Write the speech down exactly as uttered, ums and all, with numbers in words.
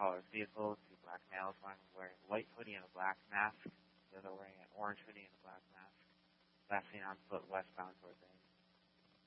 colored vehicles, two black males, one wearing a white hoodie and a black mask, the other wearing an orange hoodie and a black mask. Last seen on foot westbound towards Ames.